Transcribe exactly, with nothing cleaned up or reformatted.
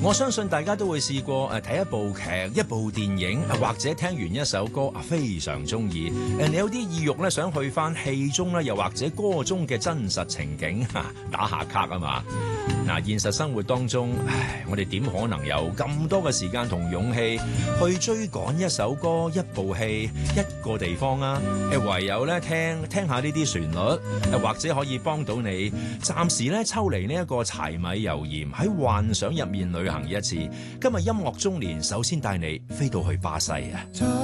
我相信大家都會試過誒睇一部劇、一部電影，或者聽完一首歌啊，非常中意。誒，你有啲意欲咧，想去翻戲中咧，又或者歌中嘅真實情景嚇打下卡啊嘛。嗱，現實生活當中，唉，我哋點可能有咁多嘅時間同勇氣去追趕一首歌、一部戲、一個地方啊？誒，唯有咧聽聽下呢啲旋律，誒，或者可以幫到你暫時咧抽離呢一個柴米油鹽，喺幻想入面旅行一次。今日音樂中年首先帶你飛到去巴西啊！